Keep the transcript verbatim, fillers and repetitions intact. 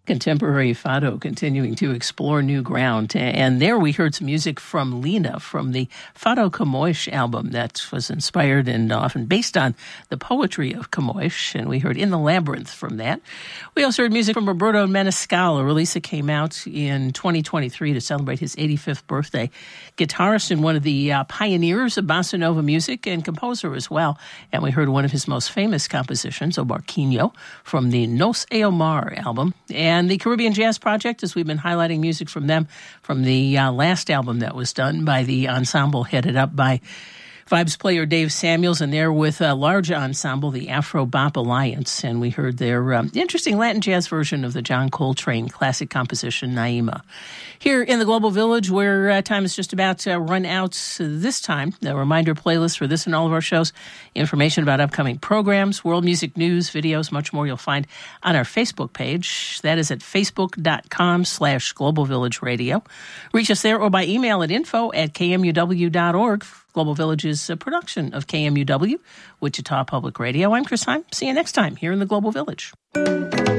Contemporary Fado continuing to explore new ground. And there we heard some music from Lena from the Fado Camões album that was inspired and often based on the poetry of Camões. And we heard In the Labyrinth from that. We also heard music from Roberto Menescal, a release that came out in twenty twenty-three to celebrate his eighty-fifth birthday. Guitarist and one of the uh, pioneers of bossa nova music and composer as well. And we heard one of his most famous compositions, O Barquinho, from the Nos Eomar album. And the Caribbean Jazz Project, as we've been highlighting music from them, from the uh, last album that was done by the ensemble headed up by Vibes player Dave Samuels, and they're with a large ensemble, the Afro Bop Alliance, and we heard their um, interesting Latin jazz version of the John Coltrane classic composition, Naima. Here in the Global Village, where uh, time is just about to run out this time, a reminder playlist for this and all of our shows, information about upcoming programs, world music news, videos, much more you'll find on our Facebook page. That is at facebook.com slash Global Village Radio. Reach us there or by email at info at kmuw.org. Global Village is a production of K M U W, Wichita Public Radio. I'm Chris Heim. See you next time here in the Global Village.